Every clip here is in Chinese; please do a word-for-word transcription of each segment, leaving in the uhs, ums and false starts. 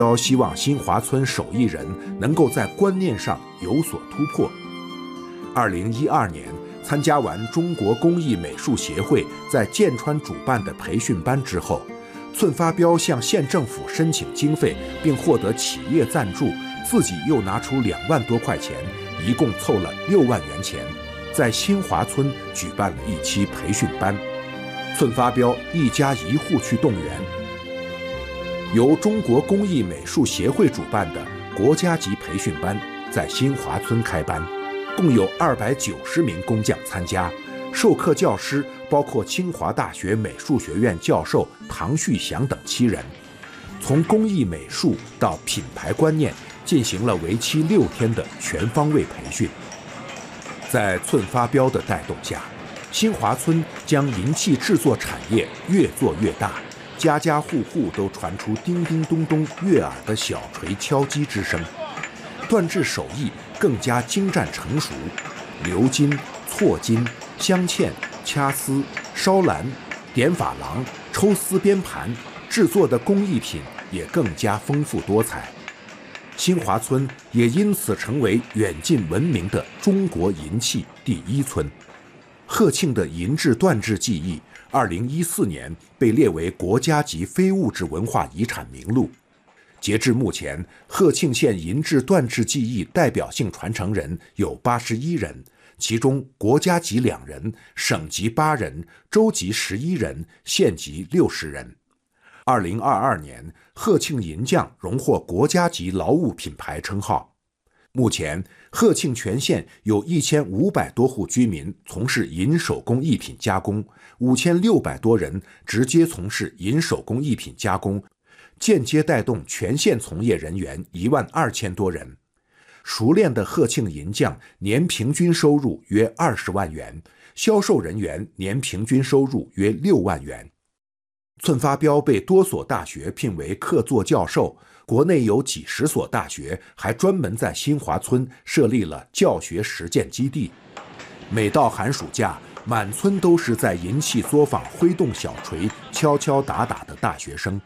标希望新华村手艺人能够在观念上有所突破。二零一二年，参加完中国工艺美术协会在剑川主办的培训班之后，寸发标向县政府申请经费，并获得企业赞助，自己又拿出两万多块钱，一共凑了六万元钱，在新华村举办了一期培训班。寸发标一家一户去动员，由中国工艺美术协会主办的国家级培训班在新华村开班，共有二百九十名工匠参加，授课教师包括清华大学美术学院教授唐旭祥等七人，从工艺美术到品牌观念进行了为期六天的全方位培训。在寸发标的带动下，新华村将银器制作产业越做越大，家家户户都传出叮叮咚咚悦耳的小锤敲击之声，锻制手艺更加精湛成熟，鎏金、错金、镶嵌、掐丝、烧蓝、点珐琅、抽丝编盘制作的工艺品也更加丰富多彩。新华村也因此成为远近闻名的中国银器第一村。贺庆的银制锻制技艺，二零一四年被列为国家级非物质文化遗产名录。截至目前，贺庆县银制锻制技艺代表性传承人有八十一人，其中国家级两人，省级八人，州级十一人，县级六十人。二零二二年，贺庆银匠荣获国家级劳务品牌称号。目前，贺庆全县有一千五百多户居民从事银手工艺品加工，五千六百多人直接从事银手工艺品加工，间接带动全县从业人员一万二千多人。熟练的贺庆银匠年平均收入约二十万元，销售人员年平均收入约六万元。寸发标被多所大学聘为客座教授，国内有几十所大学还专门在新华村设立了教学实践基地。每到寒暑假，满村都是在银器作坊挥动小锤、敲敲打打的大学生。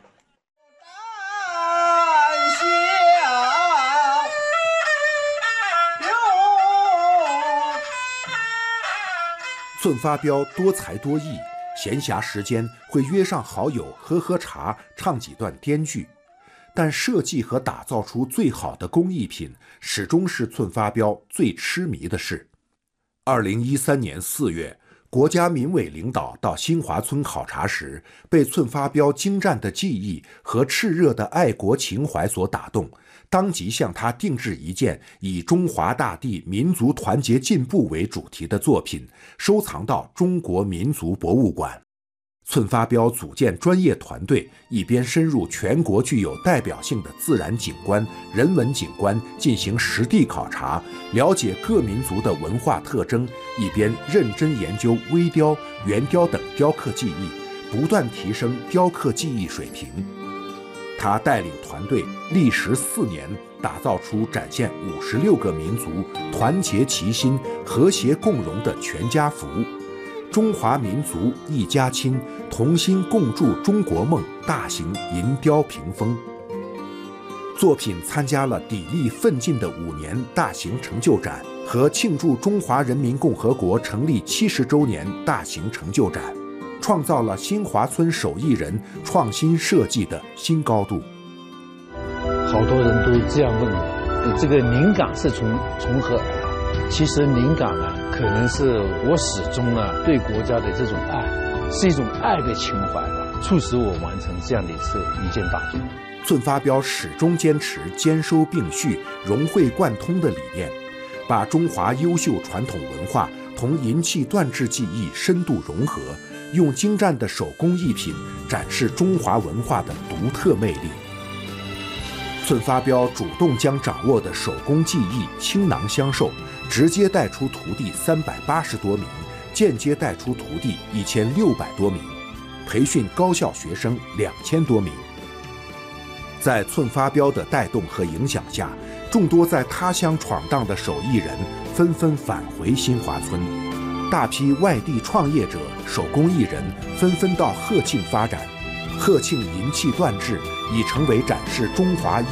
寸发标多才多艺，闲暇时间会约上好友喝喝茶，唱几段滇剧。但设计和打造出最好的工艺品，始终是寸发标最痴迷的事。二零一三年四月，国家民委领导到新华村考察时，被寸发标精湛的技艺和炽热的爱国情怀所打动，当即向他定制一件以中华大地民族团结进步为主题的作品，收藏到中国民族博物馆。寸发标组建专业团队，一边深入全国具有代表性的自然景观、人文景观进行实地考察，了解各民族的文化特征，一边认真研究微雕、圆雕等雕刻技艺，不断提升雕刻技艺水平。他带领团队历时四年，打造出展现五十六个民族团结齐心、和谐共荣的全家福。中华民族一家亲，同心共筑中国梦大型银雕屏风。作品参加了砥砺奋进的五年大型成就展和庆祝中华人民共和国成立七十周年大型成就展，创造了新华村手艺人创新设计的新高度。 好多人都这样问我，这个灵感是从从何而来？其实灵感呢，可能是我始终呢对国家的这种爱，是一种爱的情怀吧，促使我完成这样的一次一件大作。 寸发标始终坚持兼收并蓄、融会贯通的理念，把中华优秀传统文化同银器锻制技艺深度融合，用精湛的手工艺品展示中华文化的独特魅力。寸发标主动将掌握的手工技艺倾囊相授，直接带出徒弟三百八十多名，间接带出徒弟一千六百多名，培训高校学生两千多名。在寸发标的带动和影响下，众多在他乡闯荡的手艺人纷纷返回新华村，大批外地创业者、手工艺人纷纷到贺庆发展。贺庆银器锻制已成为展示中华